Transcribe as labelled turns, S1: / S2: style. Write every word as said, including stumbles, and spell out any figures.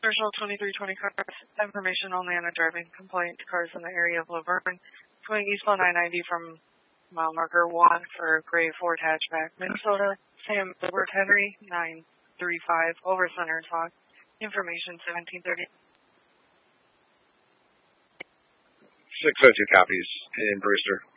S1: Commercial twenty-three twenty cars, information only on a driving complaint to cars in the area of Laverne, going eastbound I ninety from mile marker one for gray Ford hatchback, Minnesota, Sam Edward Henry, nine three five, over Center Talk, information seventeen thirty.
S2: six oh two copies in Brewster.